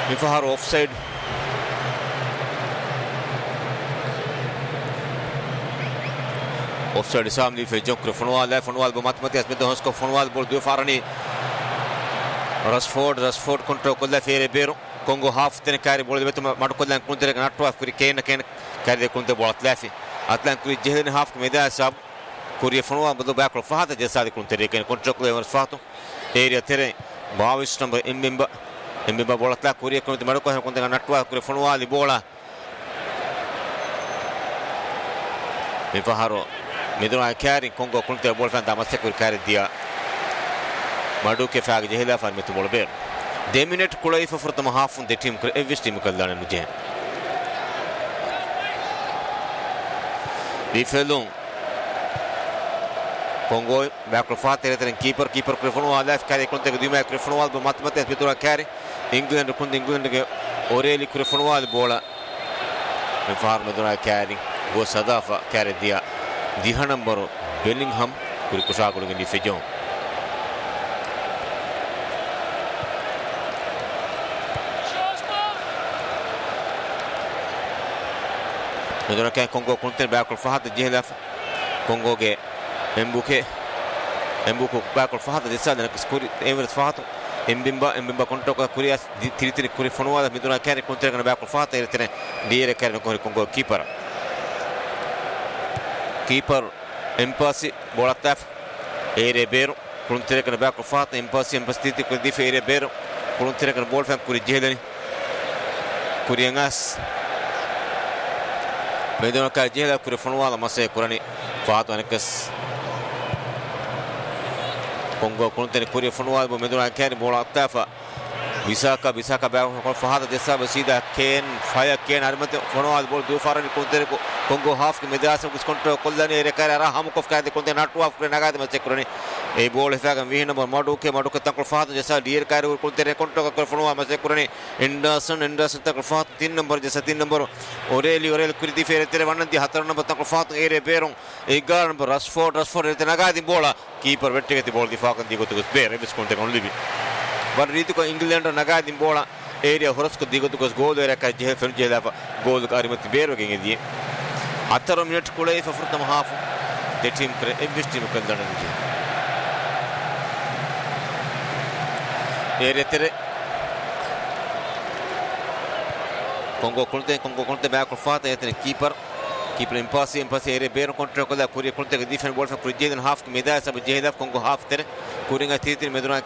مفهر اوف سايد اوف سايد ساملي في جوكر فنوال بماتماتياس بدهوسكو فنوال بول دو فارني راسفورد كنترول كل في ريبيرو كونغو هاف تن كاري بول بيتو ماركولان كنتر ناتو اف كين كاري كنت بول اتلافي اتلان كوري جهن هاف ميدا ساب كوري فنوال بدو باكل فهات جسادي كنتر كين كنترول كل فاتو اريا تري 22 نمبر امبيمبا بول اتلا كوري كنت ماركو كنت ناتو كوري فنوال بولا مفهرو ميدونا كاري كونغو كنتر بول فان دامسك كاري ديا مادو के फाग जहिला फर में तो बोल बेर 2 मिनट कुलाई फरतम हाफ दे टीम कर एविस टीम कल्लान मुझे बीफेलो कोंगो बैकफा तेरे कीपर क्रिफोन वाला करे कुंते दिमा क्रिफोन वाला मतमते बितुरा करे इंग्लैंड के ओरेली क्रिफोन वाला बोला में फार में दोना कैरी वो सदाफा करे दिया नंबर बेलिंगहम कुरी कुशा कुलगे निफिजो Medora che Congo contro Bakul Fahad Jehlaf Congo che Mbuku Bakul Fahad di Sada Skuri Everett Fahad Mbimba contro Kurias di Tiri Kurifonua Medora che contro Bakul Fahad e dire che con Congo keeper Impassi Bolataf e Rebero contro che Bakul Fahad Impassi impastiti con di Rebero contro che Bolfan Kuri Jehlani Kuriangas ميدون كاجيلا كوريفونوالا مسي كوراني فاتو انكس كونغو كونتن كوريفونوالا بميدون كان بولا تافا بيساكا باكو فهذا جسا بسيدا كين فايا كين ارمت فونوالا بول دو foreign كونتن كونغو half के मेदास कुछ control कोल्लानी रेकर हम को कहते Conte Naatu of करे नगाते मचे करनी ए बॉल है का वी नंबर माडू के तक फहात जैसा डियर कार कोंते कंट्रोल कर फनवा मचे करनी एंडरसन तक फहात 3 नंबर जैसा 3 नंबर ओरेली कृति फेरे तेरे वनंती 17 नंबर तक फहात एरे बेरों 11 नंबर रसफोर्ड रे नगाती बोला कीपर वेट्टे के बोल दिफा कर दी को बेरे बिस कोंते कोन लिबी वर रीति को इंग्लैंड नगाती बोला एरिया होरस को दिगो तो गोल रे का जे फिर जे गोल का रिमत बेरो के दिए 10 मिनट कुले फरतम हाफ दे टीम करे एविस टीम कल्दन मुझे एरे तेरे Congo conte back fata e keeper impassi ere bero contro con la curia conte che difende Wolf Kurjeden half medaya sab jehda Congo half tere kuringa 3 meduna